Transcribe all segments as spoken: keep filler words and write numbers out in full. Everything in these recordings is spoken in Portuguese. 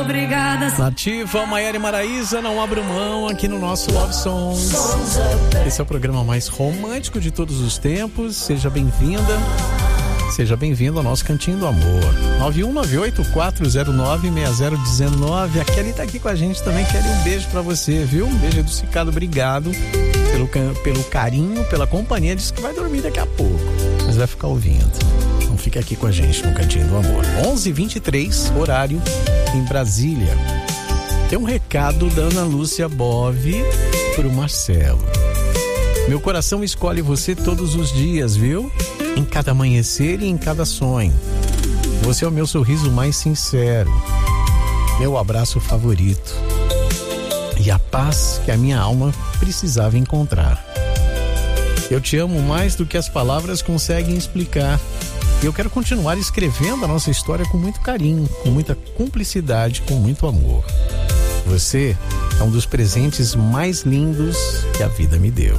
obrigada. Nativa, Maiara e Maraísa, não abro mão aqui no nosso Love Songs. Esse é o programa mais romântico de todos os tempos. Seja bem-vinda. Seja bem-vindo ao nosso Cantinho do Amor. nove um nove oito quatro zero nove seis zero um nove. A Kelly tá aqui com a gente também. Kelly, um beijo pra você, viu? Um beijo adocicado. Obrigado pelo, pelo carinho, pela companhia. Disse que vai dormir daqui a pouco, mas vai ficar ouvindo. Então fica aqui com a gente no Cantinho do Amor. onze e vinte e três, horário em Brasília. Tem um recado da Ana Lúcia Bove pro Marcelo. Meu coração escolhe você todos os dias, viu? Em cada amanhecer e em cada sonho. Você é o meu sorriso mais sincero, meu abraço favorito e a paz que a minha alma precisava encontrar. Eu te amo mais do que as palavras conseguem explicar. E eu quero continuar escrevendo a nossa história com muito carinho, com muita cumplicidade, com muito amor. Você é um dos presentes mais lindos que a vida me deu.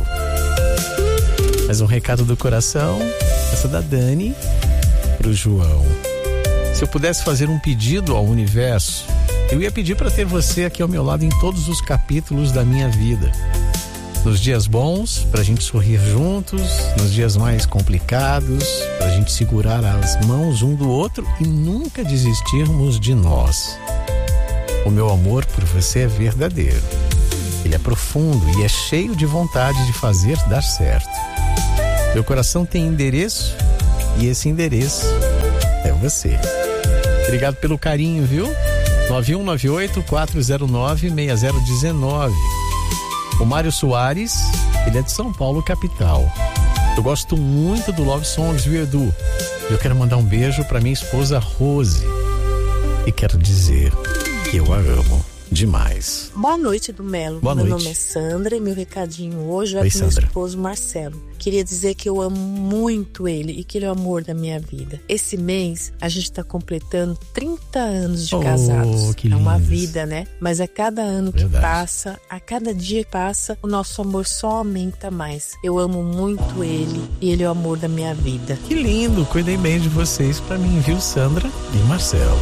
Mais um recado do coração, essa da Dani pro João. Se eu pudesse fazer um pedido ao universo, eu ia pedir para ter você aqui ao meu lado em todos os capítulos da minha vida. Nos dias bons, pra gente sorrir juntos, nos dias mais complicados, pra gente segurar as mãos um do outro e nunca desistirmos de nós. O meu amor por você é verdadeiro. Ele é profundo e é cheio de vontade de fazer dar certo. Meu coração tem endereço e esse endereço é você. Obrigado pelo carinho, viu? nove um nove oito quatro zero nove seis zero um nove. O Mário Soares, ele é de São Paulo, capital. Eu gosto muito do Love Songs, viu, Edu? Eu quero mandar um beijo para minha esposa Rose. E quero dizer que eu a amo demais. Boa noite, do Melo. Boa meu noite. nome é Sandra e meu recadinho hoje é Oi, pro meu Sandra. esposo Marcelo. Queria dizer que eu amo muito ele e que ele é o amor da minha vida. Esse mês a gente tá completando trinta anos de Oh, casados. que É uma lindos. vida, né? Mas a cada ano que Verdade. passa, a cada dia que passa, o nosso amor só aumenta mais. Eu amo muito ele e ele é o amor da minha vida. Que lindo, cuidem bem de vocês pra mim, viu, Sandra e Marcelo.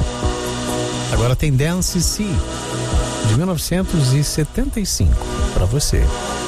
Agora tem Dance C, de mil novecentos e setenta e cinco, pra você.